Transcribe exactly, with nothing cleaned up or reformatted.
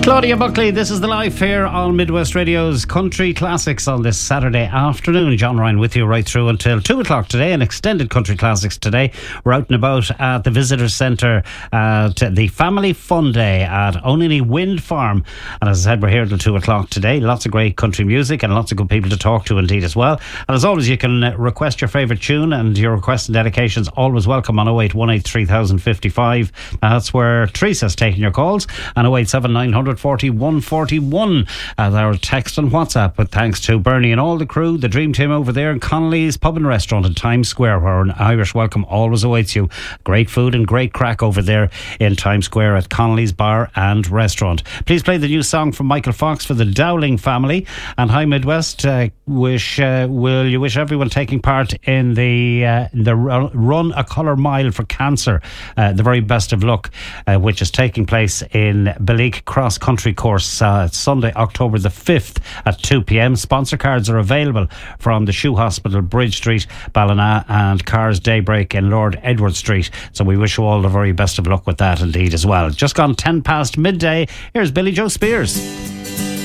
Claudia Buckley, this is The Life here on Midwest Radio's Country Classics on this Saturday afternoon. John Ryan with you right through until two o'clock today, an extended Country Classics today. We're out and about at the Visitor Centre at the Family Fun Day at Onini Wind Farm. And as I said, we're here until two o'clock today. Lots of great country music and lots of good people to talk to indeed as well. And as always, you can request your favourite tune, and your requests and dedications always welcome on oh eight one eight three thousand fifty-five. That's where Teresa's taking your calls, and oh eight seven nine hundred forty-one forty-one as our text and WhatsApp. But thanks to Bernie and all the crew, the dream team over there in Connolly's Pub and Restaurant in Times Square, where an Irish welcome always awaits you. Great food and great crack over there in Times Square at Connolly's Bar and Restaurant. Please play the new song from Michael Fox for the Dowling family. And hi Midwest, uh, wish uh, will you wish everyone taking part in the uh, the Run a Colour Mile for Cancer uh, the very best of luck, uh, which is taking place in Beleek Cross Country Course uh, Sunday, October the fifth at two p.m. Sponsor cards are available from the Shoe Hospital, Bridge Street, Ballina, and Cars Daybreak in Lord Edward Street. So we wish you all the very best of luck with that indeed as well. Just gone ten past midday. Here's Billy Joe Spears.